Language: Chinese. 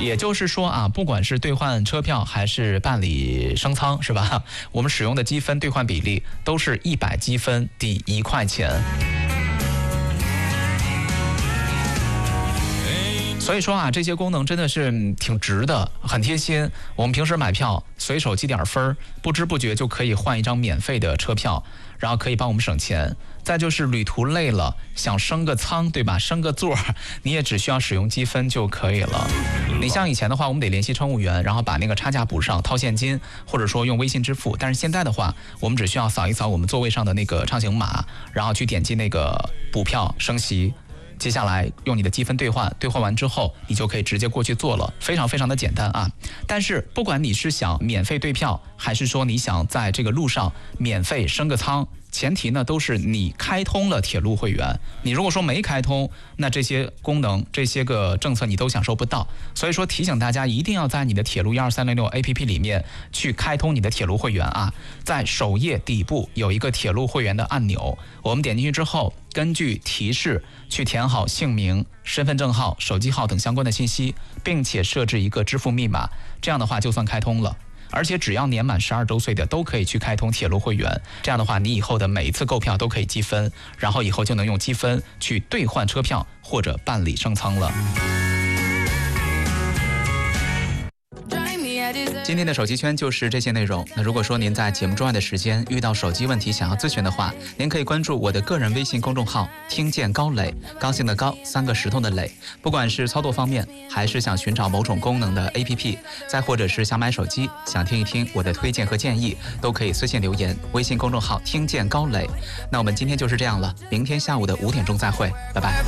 也就是说啊，不管是兑换车票还是办理升舱，是吧？我们使用的积分兑换比例都是100积分抵1块钱。所以说啊，这些功能真的是挺值的，很贴心。我们平时买票随手积点分，不知不觉就可以换一张免费的车票，然后可以帮我们省钱。再就是旅途累了，想升个舱，对吧？升个座，你也只需要使用积分就可以了。你像以前的话，我们得联系乘务员，然后把那个差价补上，掏现金，或者说用微信支付。但是现在的话，我们只需要扫一扫我们座位上的那个畅行码，然后去点击那个补票升席。接下来用你的积分兑换，兑换完之后你就可以直接过去做了，非常非常的简单啊！但是不管你是想免费兑票，还是说你想在这个路上免费升个舱，前提呢都是你开通了铁路会员。你如果说没开通，那这些功能、这些个政策你都享受不到。所以说提醒大家一定要在你的铁路12306 APP 里面去开通你的铁路会员啊！在首页底部有一个铁路会员的按钮，我们点进去之后，根据提示去填好姓名、身份证号、手机号等相关的信息，并且设置一个支付密码，这样的话就算开通了。而且只要年满12周岁的都可以去开通铁路会员，这样的话你以后的每一次购票都可以积分，然后以后就能用积分去兑换车票或者办理升舱了。今天的手机圈就是这些内容。那如果说您在节目之外的时间遇到手机问题想要咨询的话，您可以关注我的个人微信公众号听见高磊，高兴的高，3个石头的磊。不管是操作方面，还是想寻找某种功能的 APP， 再或者是想买手机，想听一听我的推荐和建议，都可以私信留言，微信公众号听见高磊。那我们今天就是这样了，明天下午的5点钟再会，拜拜。